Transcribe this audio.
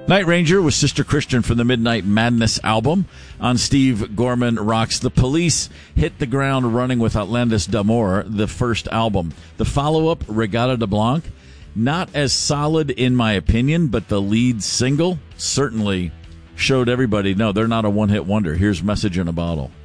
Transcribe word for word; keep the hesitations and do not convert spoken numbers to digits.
Night Ranger was Sister Christian from the Midnight Madness album. On Steve Gorman Rocks the Police hit the ground running with Outlandis d'Amour, the first album. The follow-up, Regatta de Blanc, not as solid in my opinion, but the lead single certainly showed everybody, no, they're not a one-hit wonder. Here's Message in a Bottle.